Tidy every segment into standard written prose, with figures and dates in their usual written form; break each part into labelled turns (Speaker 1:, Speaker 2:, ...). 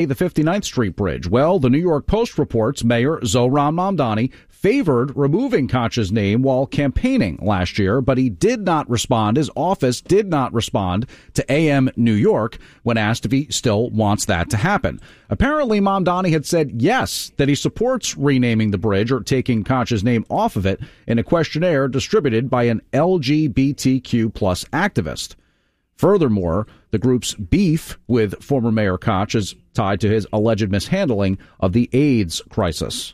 Speaker 1: The 59th Street Bridge. Well, the New York Post reports Mayor Zohran Mamdani favored removing Koch's name while campaigning last year, but he did not respond. His office did not respond to AM New York when asked if he still wants that to happen. Apparently, Mamdani had said yes, that he supports renaming the bridge or taking Koch's name off of it in a questionnaire distributed by an LGBTQ plus activist. Furthermore, the group's beef with former Mayor Koch is tied to his alleged mishandling of the AIDS crisis.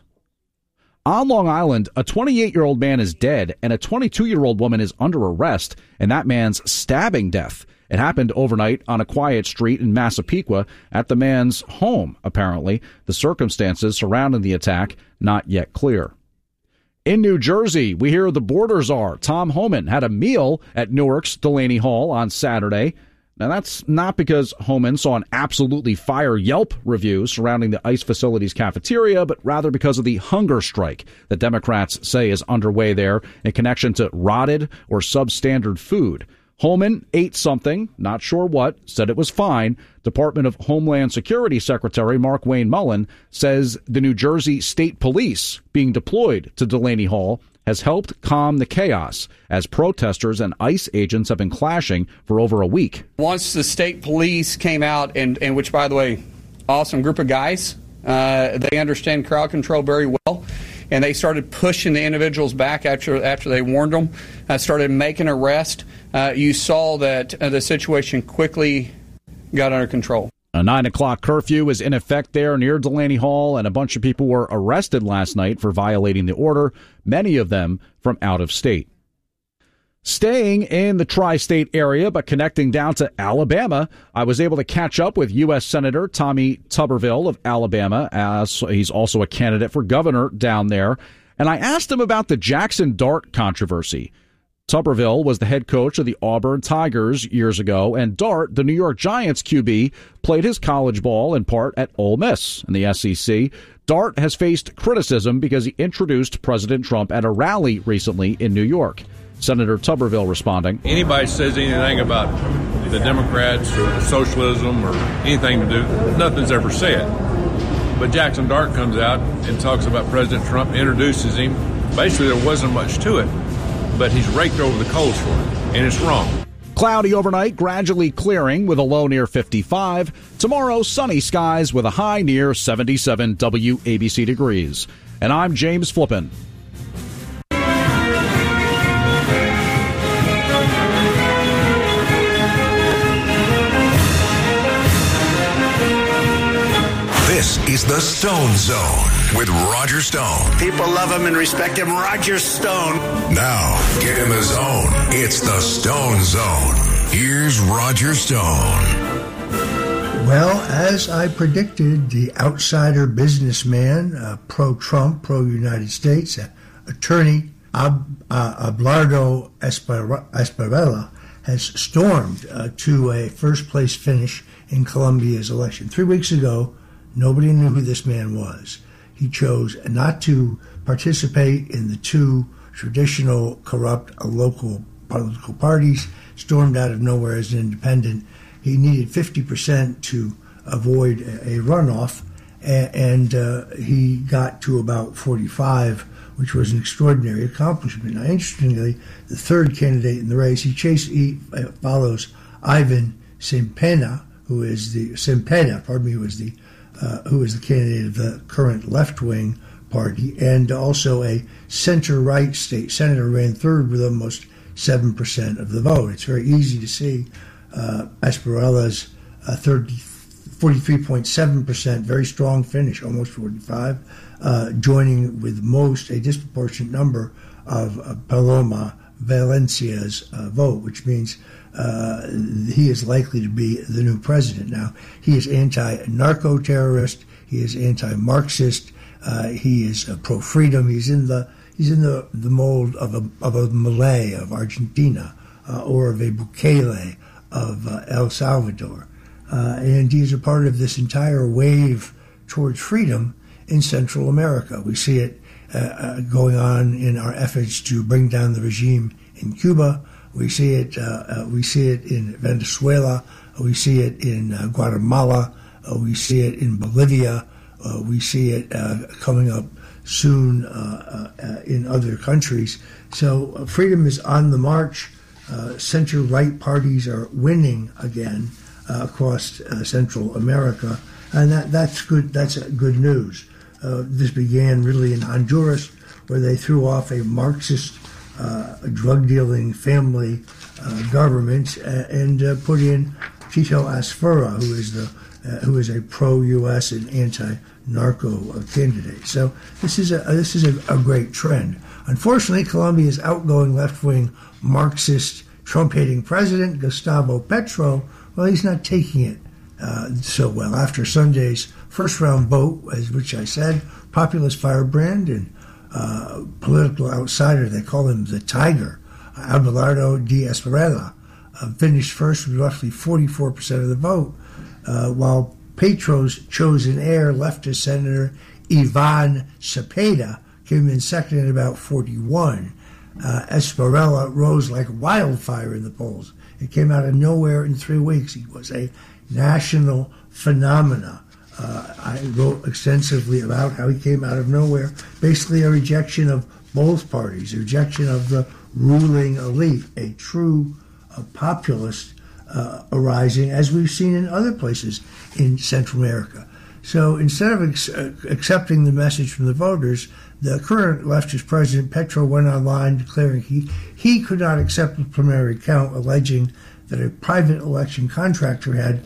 Speaker 1: On Long Island, a 28-year-old man is dead and a 22-year-old woman is under arrest in that man's stabbing death. It happened overnight on a quiet street in Massapequa at the man's home, apparently. The circumstances surrounding the attack not yet clear. In New Jersey, we hear the border czar, Tom Homan, had a meal at Newark's Delaney Hall on Saturday. Now, that's not because Homan saw an absolutely fire Yelp review surrounding the ICE facility's cafeteria, but rather because of the hunger strike that Democrats say is underway there in connection to rotted or substandard food. Homan ate something, not sure what, said it was fine. Department of Homeland Security Secretary Mark Wayne Mullen says the New Jersey State Police being deployed to Delaney Hall has helped calm the chaos as protesters and ICE agents have been clashing for over a week.
Speaker 2: Once the state police came out, and which, by the way, awesome group of guys, they understand crowd control very well. And they started pushing the individuals back after they warned them, started making arrests. You saw that the situation quickly got under control.
Speaker 1: A 9 o'clock curfew is in effect there near Delaney Hall, and a bunch of people were arrested last night for violating the order, many of them from out of state. Staying in the tri-state area, but connecting down to Alabama, I was able to catch up with U.S. Senator Tommy Tuberville of Alabama, as he's also a candidate for governor down there. And I asked him about the Jackson Dart controversy. Tuberville was the head coach of the Auburn Tigers years ago, and Dart, the New York Giants QB, played his college ball in part at Ole Miss in the SEC. Dart has faced criticism because he introduced President Trump at a rally recently in New York. Senator Tuberville responding.
Speaker 3: Anybody says anything about the Democrats or socialism or anything to do, nothing's ever said. But Jackson Dart comes out and talks about President Trump, introduces him. Basically, there wasn't much to it, but he's raked over the coals for it, and it's wrong.
Speaker 1: Cloudy overnight, gradually clearing with a low near 55. Tomorrow, sunny skies with a high near 77 WABC degrees. And I'm James Flippin.
Speaker 4: This is the Stone Zone with Roger Stone.
Speaker 5: People love him and respect him. Roger Stone.
Speaker 4: Now, get in the zone. It's the Stone Zone. Here's Roger Stone.
Speaker 6: Well, as I predicted, the outsider businessman, pro-Trump, pro-United States, attorney Abelardo Espriella has stormed to a first-place finish in Colombia's election. 3 weeks ago, nobody knew who this man was. He chose not to participate in the two traditional corrupt local political parties, stormed out of nowhere as an independent. He needed 50% to avoid a runoff, and he got to about 45, which was an extraordinary accomplishment. Now, interestingly, the third candidate in the race, he follows Ivan Cepeda, who is the candidate of the current left-wing party, and also a center-right state senator ran third with almost 7% of the vote. It's very easy to see Esprilla's 43.7%, very strong finish, almost 45, joining with a disproportionate number of Paloma Valencia's vote, which means he is likely to be the new president. Now, he is anti-narco-terrorist. He is anti-Marxist. He is pro-freedom. He's in the mold of a Milei of Argentina or of a Bukele of El Salvador. And he is a part of this entire wave towards freedom in Central America. We see it going on in our efforts to bring down the regime in Cuba. We see it in Venezuela. We see it in Guatemala. We see it in Bolivia. We see it coming up soon in other countries. So freedom is on the march. Center-right parties are winning again across Central America, and that's good. That's good news. This began really in Honduras, where they threw off a Marxist drug-dealing family government and put in Tito Asfura, who is a pro-U.S. and anti-narco candidate. So this is a great trend. Unfortunately, Colombia's outgoing left-wing Marxist Trump-hating president, Gustavo Petro, well, he's not taking it so well. After Sunday's first-round vote, which I said, populist firebrand and political outsider, they call him the Tiger, Abelardo de Espriella, finished first with roughly 44% of the vote, while Petro's chosen heir, leftist Senator Ivan Cepeda, came in second at about 41. Espriella rose like wildfire in the polls. It came out of nowhere in 3 weeks. He was a national phenomena. I wrote extensively about how he came out of nowhere. Basically a rejection of both parties, a rejection of the ruling elite, a true populist arising, as we've seen in other places in Central America. So instead of accepting the message from the voters, the current leftist president, Petro, went online declaring he could not accept the preliminary count, alleging that a private election contractor had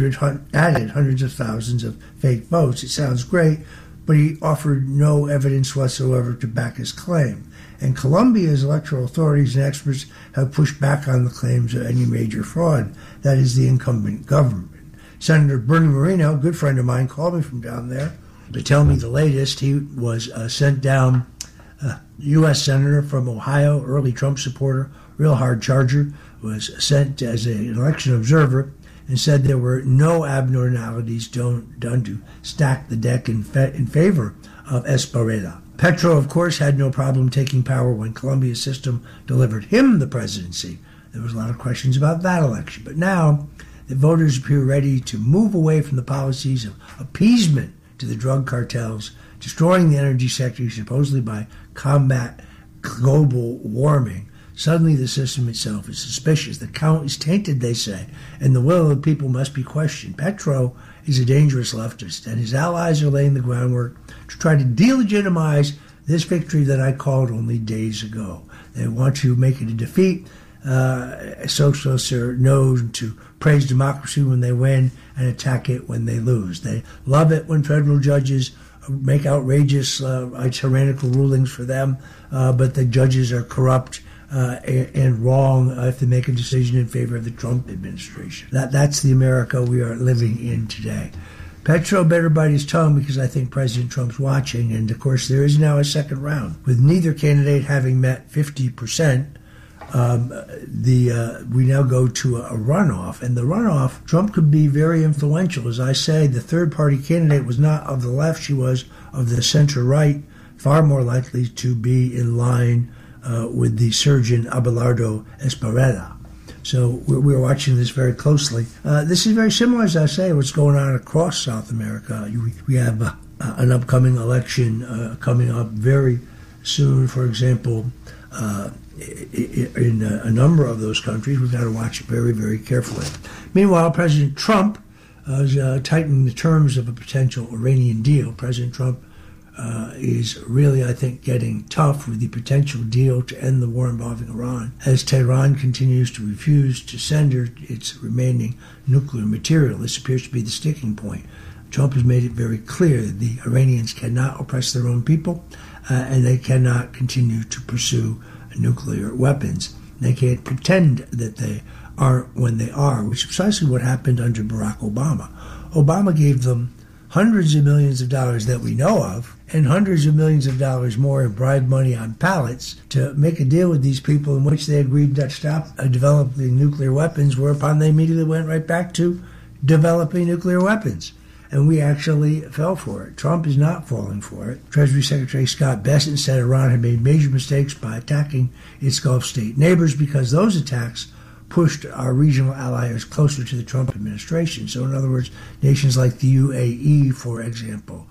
Speaker 6: added hundreds of thousands of fake votes. It sounds great, but he offered no evidence whatsoever to back his claim. And Colombia's electoral authorities and experts have pushed back on the claims of any major fraud. That is the incumbent government. Senator Bernie Moreno, a good friend of mine, called me from down there to tell me the latest. He was sent down, U.S. Senator from Ohio, early Trump supporter, real hard charger, was sent as an election observer and said there were no abnormalities done to stack the deck in favor of Espriella. Petro, of course, had no problem taking power when Colombia's system delivered him the presidency. There was a lot of questions about that election. But now the voters appear ready to move away from the policies of appeasement to the drug cartels, destroying the energy sector supposedly by combat global warming. Suddenly the system itself is suspicious. The count is tainted, they say, and the will of the people must be questioned. Petro is a dangerous leftist, and his allies are laying the groundwork to try to delegitimize this victory that I called only days ago. They want to make it a defeat. Socialists are known to praise democracy when they win and attack it when they lose. They love it when federal judges make outrageous, tyrannical rulings for them, but the judges are corrupt and wrong if they make a decision in favor of the Trump administration. That's the America we are living in today. Petro better bite his tongue, because I think President Trump's watching, and of course there is now a second round. With neither candidate having met 50%, we now go to a runoff, and the runoff, Trump could be very influential. As I say, the third-party candidate was not of the left, she was of the center-right, far more likely to be in line with the surgeon Abelardo Espriella. So we're watching this very closely. This is very similar, as I say, what's going on across South America. We have an upcoming election coming up very soon. For example, in a number of those countries, we've got to watch it very, very carefully. Meanwhile, President Trump is tightening the terms of a potential Iranian deal. President Trump is really, I think, getting tough with the potential deal to end the war involving Iran, as Tehran continues to refuse to send her its remaining nuclear material. This appears to be the sticking point. Trump has made it very clear that the Iranians cannot oppress their own people, and they cannot continue to pursue nuclear weapons. They can't pretend that they aren't when they are, which is precisely what happened under Barack Obama. Obama gave them hundreds of millions of dollars that we know of, and hundreds of millions of dollars more in bribe money on pallets to make a deal with these people in which they agreed to stop developing nuclear weapons, whereupon they immediately went right back to developing nuclear weapons. And we actually fell for it. Trump is not falling for it. Treasury Secretary Scott Bessent said Iran had made major mistakes by attacking its Gulf state neighbors, because those attacks pushed our regional allies closer to the Trump administration. So in other words, nations like the UAE, for example,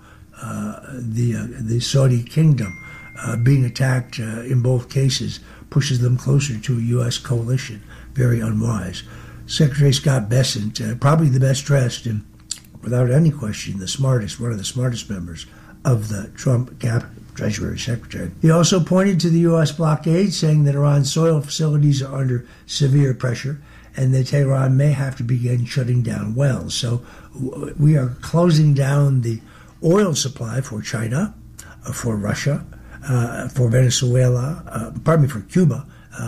Speaker 6: the Saudi kingdom, being attacked in both cases pushes them closer to a U.S. coalition. Very unwise. Secretary Scott Bessent, probably the best dressed and without any question one of the smartest members of the Trump Treasury Secretary. He also pointed to the U.S. blockade, saying that Iran's soil facilities are under severe pressure and that Tehran may have to begin shutting down wells. So we are closing down the oil supply for China, for Russia, for Venezuela, for Cuba.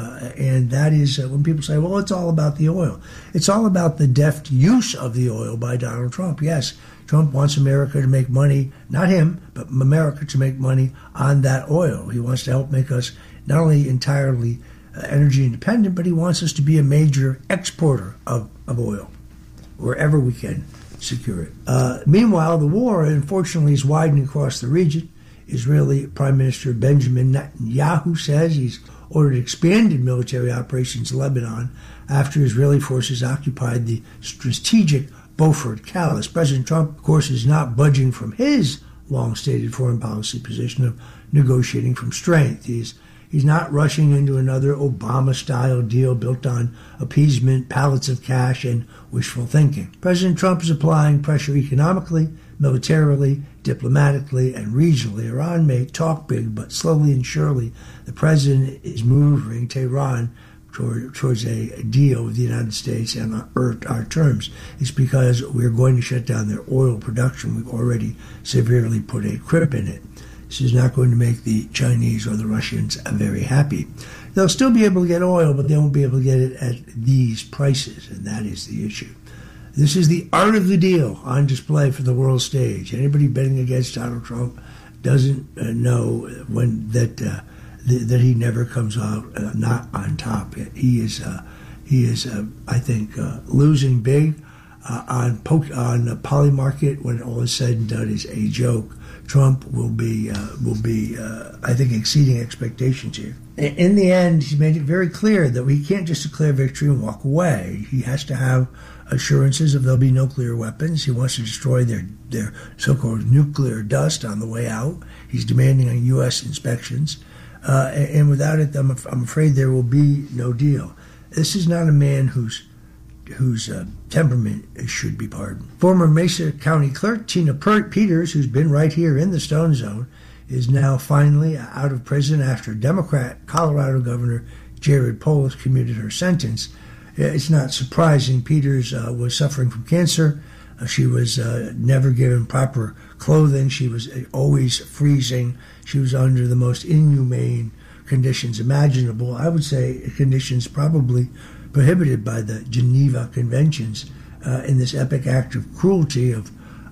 Speaker 6: And that is when people say, well, it's all about the oil. It's all about the deft use of the oil by Donald Trump. Yes, Trump wants America to make money, not him, but America to make money on that oil. He wants to help make us not only entirely energy independent, but he wants us to be a major exporter of oil wherever we can secure it. Meanwhile, the war, unfortunately, is widening across the region. Israeli Prime Minister Benjamin Netanyahu says he's ordered expanded military operations in Lebanon after Israeli forces occupied the strategic Beaufort Callus. President Trump, of course, is not budging from his long-stated foreign policy position of negotiating from strength. He's not rushing into another Obama-style deal built on appeasement, pallets of cash, and wishful thinking. President Trump is applying pressure economically, militarily, diplomatically, and regionally. Iran may talk big, but slowly and surely the president is moving Tehran towards a deal with the United States and our terms. It's because we're going to shut down their oil production. We've already severely put a crimp in it. This is not going to make the Chinese or the Russians very happy. They'll still be able to get oil, but they won't be able to get it at these prices, and that is the issue. This is the art of the deal on display for the world stage. Anybody betting against Donald Trump doesn't know that he never comes out not on top. He is I think, losing big on poly market. When all is said and done, is a joke. Trump will be I think, exceeding expectations here. In the end, he made it very clear that we can't just declare victory and walk away. He has to have assurances of there'll be nuclear weapons. He wants to destroy their so-called nuclear dust on the way out. He's demanding on U.S. inspections. And without it, I'm afraid there will be no deal. This is not a man whose temperament should be pardoned. Former Mesa County Clerk Tina Peters, who's been right here in the Stone Zone, is now finally out of prison after Democrat Colorado Governor Jared Polis commuted her sentence. It's not surprising. Peters was suffering from cancer. She was never given proper clothing. She was always freezing. She was under the most inhumane conditions imaginable. I would say conditions probably prohibited by the Geneva Conventions in this epic act of cruelty of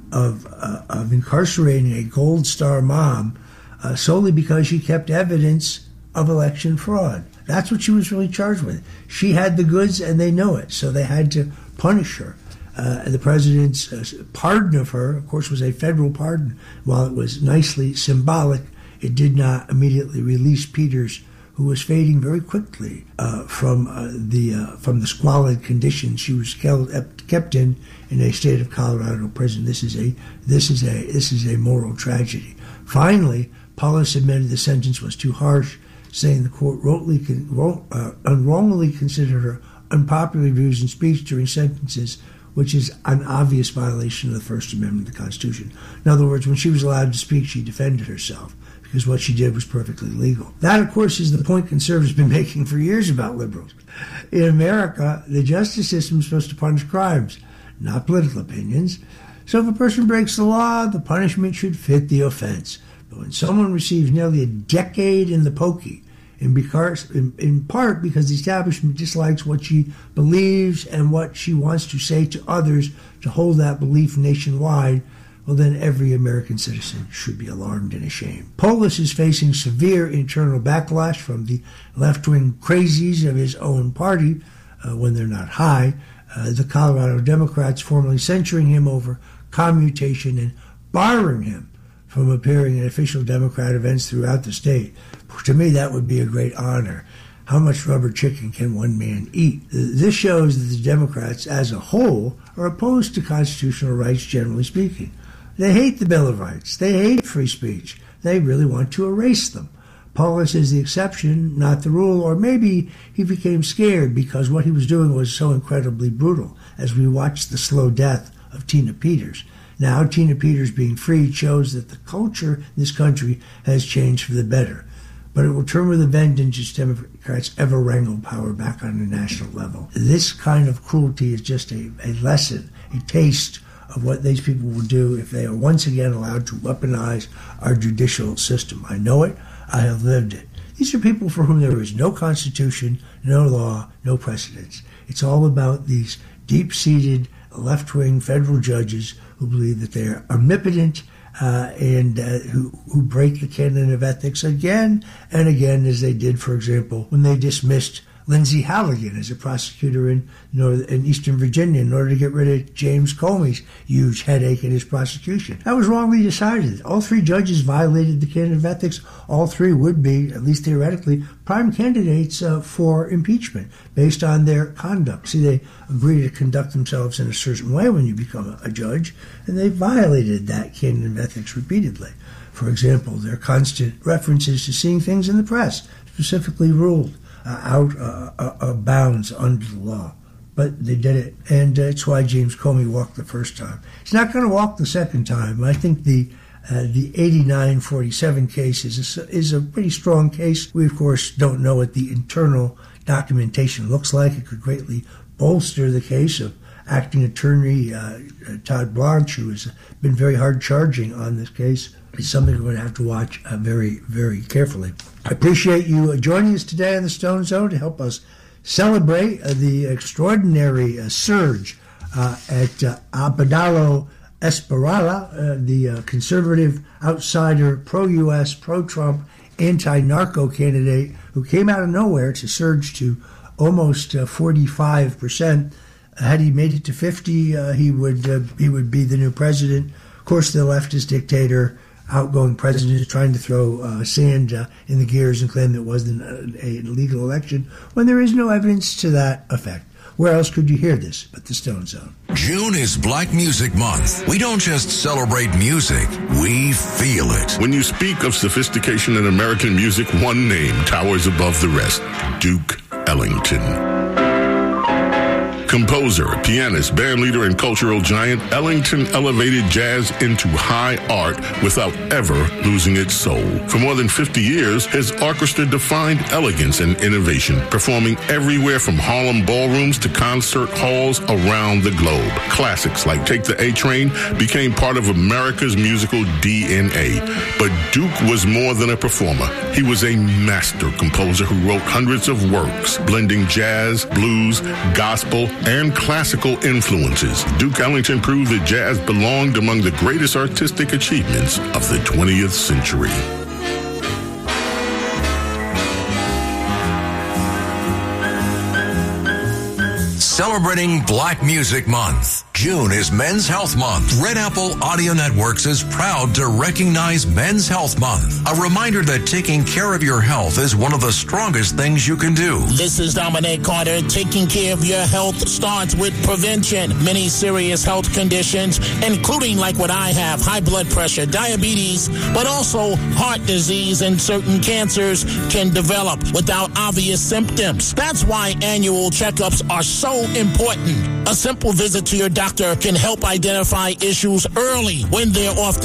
Speaker 6: incarcerating a Gold Star mom solely because she kept evidence of election fraud. That's what she was really charged with. She had the goods and they knew it, so they had to punish her. The president's pardon of her, of course, was a federal pardon. While it was nicely symbolic, it did not immediately release Peters, who was fading very quickly from the squalid conditions she was kept in a state of Colorado prison. This is a moral tragedy. Finally, Polis admitted the sentence was too harsh, saying the court wrongly considered her unpopular views and speech during sentences, which is an obvious violation of the First Amendment of the Constitution. In other words, when she was allowed to speak, she defended herself because what she did was perfectly legal. That, of course, is the point conservatives have been making for years about liberals. In America, the justice system is supposed to punish crimes, not political opinions. So if a person breaks the law, the punishment should fit the offense. But when someone receives nearly a decade in the pokey, in part because the establishment dislikes what she believes and what she wants to say to others to hold that belief nationwide, well, then every American citizen should be alarmed and ashamed. Polis is facing severe internal backlash from the left-wing crazies of his own party when they're not high. The Colorado Democrats formally censuring him over commutation and barring him from appearing in official Democrat events throughout the state. To me, that would be a great honor. how much rubber chicken can one man eat? This shows that the Democrats, as a whole, are opposed to constitutional rights, generally speaking. They hate the Bill of Rights. They hate free speech. They really want to erase them. Polis is the exception, not the rule, or maybe he became scared because what he was doing was so incredibly brutal, as we watched the slow death of Tina Peters. Now, Tina Peters being freed shows that the culture in this country has changed for the better. But it will turn with a vengeance if Democrats ever wrangle power back on the national level. This kind of cruelty is just a lesson, a taste of what these people will do if they are once again allowed to weaponize our judicial system. I know it. I have lived it. These are people for whom there is no constitution, no law, no precedents. It's all about these deep-seated left-wing federal judges who believe that they are omnipotent and who break the canon of ethics again and again, as they did, for example, when they dismissed Lindsay Halligan as a prosecutor in Eastern Virginia in order to get rid of James Comey's huge headache in his prosecution. That was wrongly decided. All three judges violated the canon of ethics. All three would be, at least theoretically, prime candidates for impeachment based on their conduct. See, they agree to conduct themselves in a certain way when you become a judge, and they violated that canon of ethics repeatedly. For example, their constant references to seeing things in the press, specifically ruled out of bounds under the law. But they did it, and it's why James Comey walked the first time. He's not going to walk the second time. I think the 8947 case is a pretty strong case. We, of course, don't know what the internal documentation looks like. It could greatly bolster the case of acting attorney Todd Blanche, who has been very hard-charging on this case. It's something we're going to have to watch very, very carefully. I appreciate you joining us today on the Stone Zone to help us celebrate the extraordinary surge at Abdalo Espriella, the conservative outsider, pro-U.S., pro-Trump, anti-narco candidate who came out of nowhere to surge to almost 45%. Had he made it to 50, he would be the new president. Of course, the leftist dictator, outgoing president, is trying to throw sand in the gears and claim it wasn't a legal election when there is no evidence to that effect. Where else could you hear this but the Stone Zone?
Speaker 4: June is Black Music Month. We don't just celebrate music, we feel it.
Speaker 7: When you speak of sophistication in American music, one name towers above the rest: Duke Ellington. Composer, pianist, bandleader, and cultural giant, Ellington elevated jazz into high art without ever losing its soul. For more than 50 years, his orchestra defined elegance and innovation, performing everywhere from Harlem ballrooms to concert halls around the globe. Classics like Take the A-Train became part of America's musical DNA. But Duke was more than a performer. He was a master composer who wrote hundreds of works, blending jazz, blues, gospel, and classical influences. Duke Ellington proved that jazz belonged among the greatest artistic achievements of the 20th century.
Speaker 4: Celebrating Black Music Month. June is Men's Health Month. Red Apple Audio Networks is proud to recognize Men's Health Month. A reminder that taking care of your health is one of the strongest things you can do.
Speaker 8: This is Dominic Carter. Taking care of your health starts with prevention. Many serious health conditions, including like what I have, high blood pressure, diabetes, but also heart disease and certain cancers can develop without obvious symptoms. That's why annual checkups are so important. A simple visit to your doctor can help identify issues early when they're off